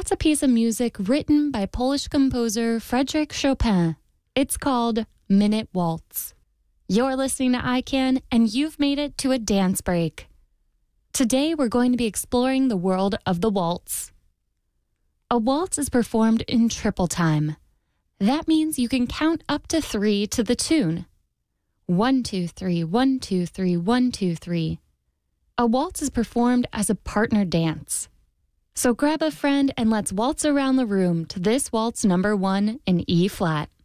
That's a piece of music written by Polish composer Frédéric Chopin. It's called Minute Waltz. You're listening to ICANN, and you've made it to a dance break. Today, we're going to be exploring the world of the waltz. A waltz is performed in triple time. That means you can count up to 3 to the tune. 1, 2, 3, 1, 2, 3, 1, 2, 3. A waltz is performed as a partner dance. So grab a friend and let's waltz around the room to this waltz number 1 in E flat.